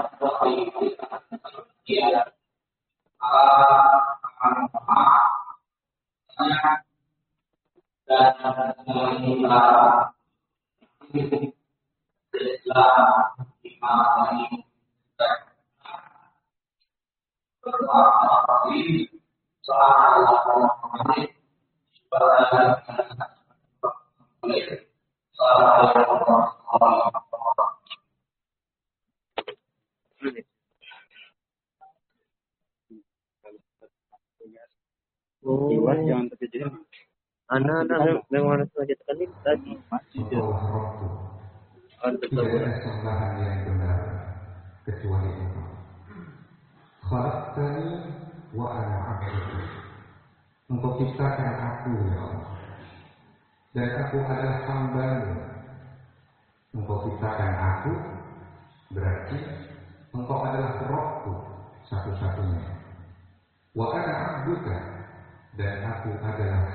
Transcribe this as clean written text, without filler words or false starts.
Iwas jangan terkejut. Anak-anak memang harus saja tekan ini tadi. Tidak ada sembahan yang benar kecuali Allah. Khalaqtani wa ana 'abduka. Engkau ciptakan aku ya Allah, dan aku adalah hamba-Mu. Engkau ciptakan aku, berarti engkau adalah Rabbku satu-satunya. Wa ana 'abduka, dan aku adalah